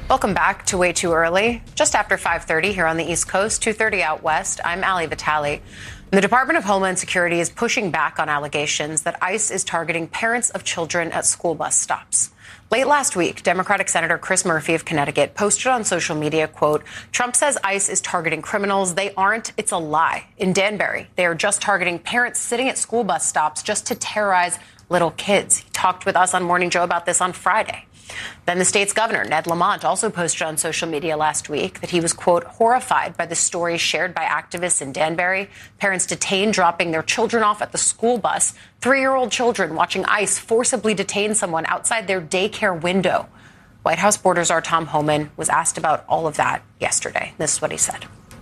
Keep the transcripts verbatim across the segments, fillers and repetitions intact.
Welcome back to Way Too Early. Just after five thirty here on the East Coast, two thirty out west, I'm Ali Vitale. The Department of Homeland Security is pushing back on allegations that ICE is targeting parents of children at school bus stops. Late last week, Democratic Senator Chris Murphy of Connecticut posted on social media, quote, Trump says ICE is targeting criminals. They aren't. It's a lie. In Danbury, they are just targeting parents sitting at school bus stops just to terrorize little kids. He talked with us on Morning Joe about this on Friday. Then the state's governor, Ned Lamont, also posted on social media last week that he was, quote, horrified by the stories shared by activists in Danbury. Parents detained dropping their children off at the school bus. Three-year-old children watching ICE forcibly detain someone outside their daycare window. White House Border Czar Tom Homan was asked about all of that yesterday. This is what he said.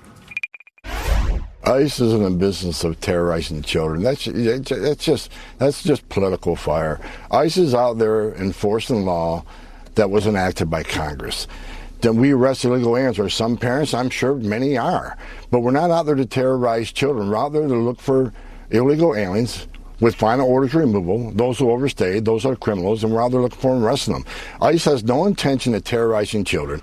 ICE isn't in the business of terrorizing children. That's that's just that's just political fire. ICE is out there enforcing law that was enacted by Congress. Then we arrest illegal aliens, or some parents, I'm sure many are. But we're not out there to terrorize children. We're out there to look for illegal aliens with final orders of removal, those who overstayed, those are criminals, and we're out there looking for them and arresting them. ICE has no intention of terrorizing children.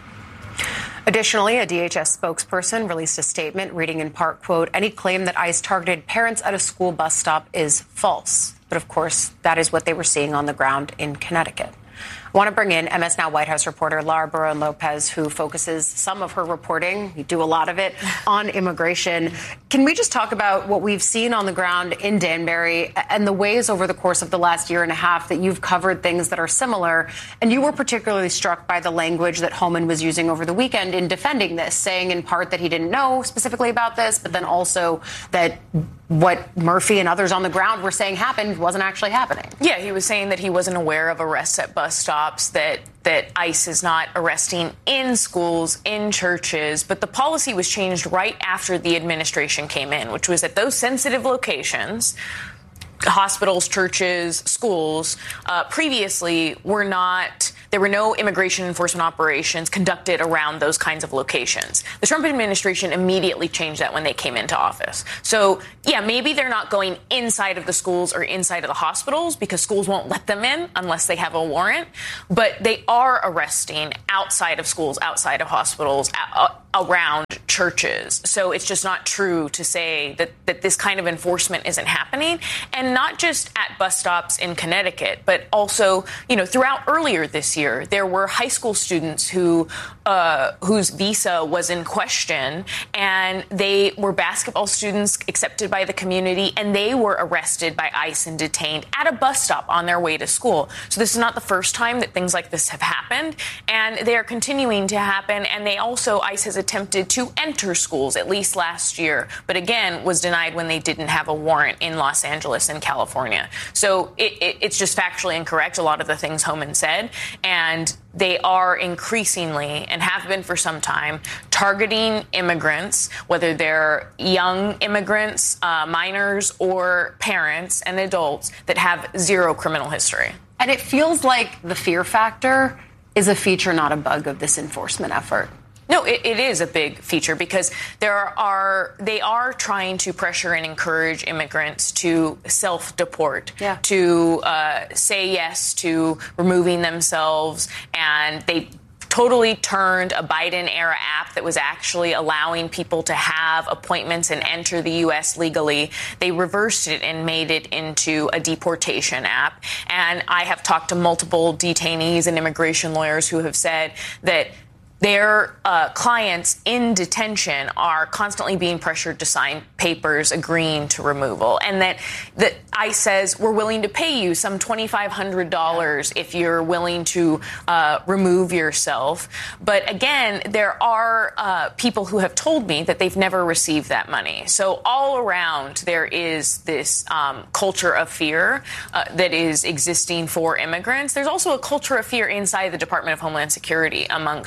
Additionally, a D H S spokesperson released a statement reading in part, quote, any claim that ICE targeted parents at a school bus stop is false. But of course, that is what they were seeing on the ground in Connecticut. I want to bring in M S Now White House reporter Lara Barón-López, who focuses some of her reporting, we do a lot of it, on immigration. Can we just talk about what we've seen on the ground in Danbury and the ways over the course of the last year and a half that you've covered things that are similar? And you were particularly struck by the language that Homan was using over the weekend in defending this, saying in part that he didn't know specifically about this, but then also that what Murphy and others on the ground were saying happened wasn't actually happening. Yeah, he was saying that he wasn't aware of arrests at bus stops, that that ICE is not arresting in schools, in churches. But the policy was changed right after the administration came in, which was at those sensitive locations, hospitals, churches, schools, uh, previously were not, there were no immigration enforcement operations conducted around those kinds of locations. The Trump administration immediately changed that when they came into office. So, yeah, maybe they're not going inside of the schools or inside of the hospitals because schools won't let them in unless they have a warrant. But they are arresting outside of schools, outside of hospitals, uh, around churches. So it's just not true to say that, that this kind of enforcement isn't happening. And not just at bus stops in Connecticut, but also, you know, throughout earlier this year, there were high school students who uh, whose visa was in question, and they were basketball students accepted by the community, and they were arrested by ICE and detained at a bus stop on their way to school. So this is not the first time that things like this have happened, and they are continuing to happen. And they also, ICE has attempted to enter schools, at least last year, but again was denied when they didn't have a warrant in Los Angeles and California. So it, it, it's just factually incorrect, a lot of the things Homan said, and they are increasingly, and have been for some time, targeting immigrants, whether they're young immigrants, uh, minors, or parents and adults that have zero criminal history. And it feels like the fear factor is a feature, not a bug, of this enforcement effort. No, it, it is a big feature because there are they are trying to pressure and encourage immigrants to self-deport, yeah. to uh, say yes to removing themselves, and they totally turned a Biden-era app that was actually allowing people to have appointments and enter the U S legally. They reversed it and made it into a deportation app. And I have talked to multiple detainees and immigration lawyers who have said that their uh, clients in detention are constantly being pressured to sign papers agreeing to removal, and that that ICE says we're willing to pay you some twenty-five hundred dollars if you're willing to uh, remove yourself. But again, there are uh, people who have told me that they've never received that money. So all around there is this um, culture of fear uh, that is existing for immigrants. There's also a culture of fear inside the Department of Homeland Security amongst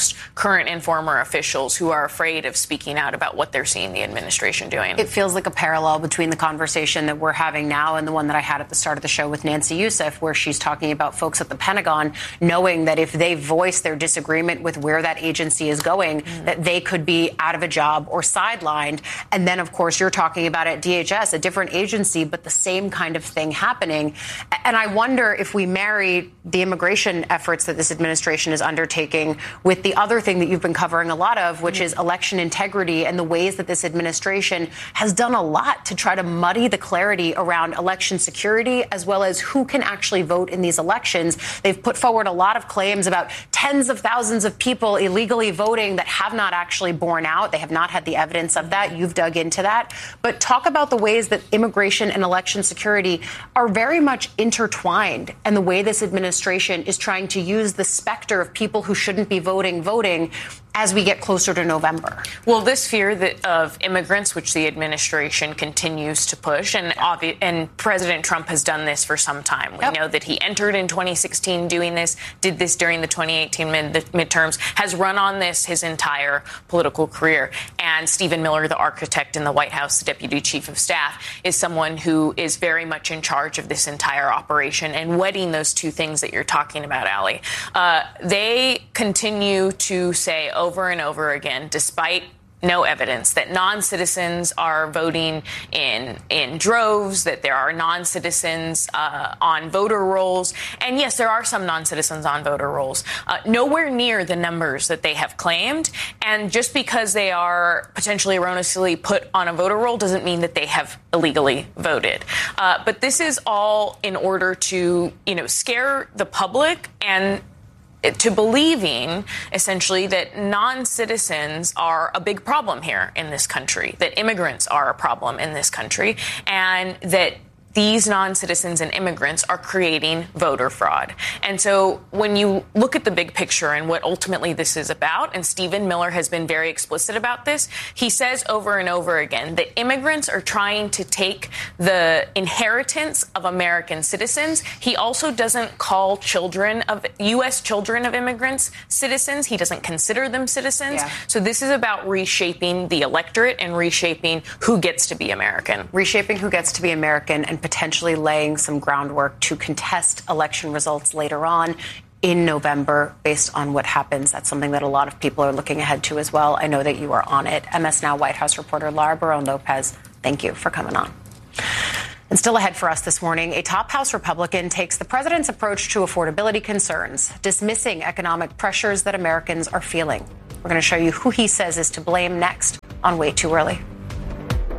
current and former officials who are afraid of speaking out about what they're seeing the administration doing. It feels like a parallel between the conversation that we're having now and the one that I had at the start of the show with Nancy Youssef, where she's talking about folks at the Pentagon knowing that if they voice their disagreement with where that agency is going, mm. that they could be out of a job or sidelined. And then, of course, you're talking about at D H S, a different agency, but the same kind of thing happening. And I wonder if we marry the immigration efforts that this administration is undertaking with the other thing that you've been covering a lot of, which mm. is election integrity and the ways that this administration has done a lot to try to muddy the clarity around election security, as well as who can actually vote in these elections. They've put forward a lot of claims about tens of thousands of people illegally voting that have not actually borne out. They have not had the evidence of that. You've dug into that. But talk about the ways that immigration and election security are very much intertwined, and the way this administration is trying to use the specter of people who shouldn't be voting, voting as we get closer to November. Well, this fear that of immigrants, which the administration continues to push, and obvi- and President Trump has done this for some time. We yep. know that he entered in twenty sixteen doing this, did this during the twenty eighteen mid- midterms, has run on this his entire political career. And Stephen Miller, the architect in the White House, the deputy chief of staff, is someone who is very much in charge of this entire operation and wedding those two things that you're talking about, Allie. Uh, they continue to say, oh, over and over again, despite no evidence, that non-citizens are voting in in droves, that there are non-citizens uh, on voter rolls. And yes, there are some non-citizens on voter rolls, uh, nowhere near the numbers that they have claimed. And just because they are potentially erroneously put on a voter roll doesn't mean that they have illegally voted. Uh, but this is all in order to, you know, scare the public and to believing, essentially, that non-citizens are a big problem here in this country, that immigrants are a problem in this country, and that these non-citizens and immigrants are creating voter fraud. And so when you look at the big picture and what ultimately this is about, and Stephen Miller has been very explicit about this, he says over and over again that immigrants are trying to take the inheritance of American citizens. He also doesn't call children of U S children of immigrants citizens. He doesn't consider them citizens. Yeah. So this is about reshaping the electorate and reshaping who gets to be American. Reshaping who gets to be American and potentially laying some groundwork to contest election results later on in November based on what happens. That's something that a lot of people are looking ahead to as well. I know that you are on it. M S Now White House reporter Lara Barón-Lopez, thank you for coming on. And still ahead for us this morning, a top House Republican takes the president's approach to affordability concerns, dismissing economic pressures that Americans are feeling. We're going to show you who he says is to blame next on Way Too Early.